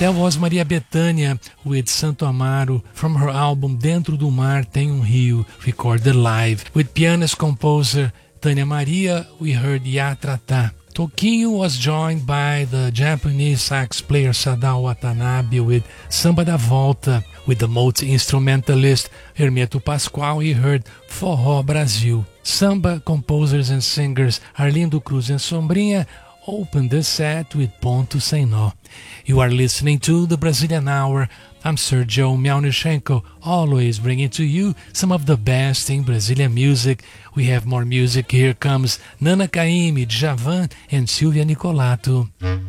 That was Maria Bethânia with Santo Amaro from her album Dentro do Mar Tem Rio, recorded live. With pianist composer Tânia Maria, we heard Yatratá. Toquinho was joined by the Japanese sax player Sadao Watanabe with Samba da Volta. With the multi-instrumentalist Hermeto Pascoal, we heard Forró Brasil. Samba composers and singers Arlindo Cruz and Sombrinha opened the set with Ponto Sem Nó. You are listening to the Brazilian Hour. I'm Sergio Miaunichenko, always bringing to you some of the best in Brazilian music. We have more music. Here comes Nana Caymmi, Djavan, and Silvia Nicolato.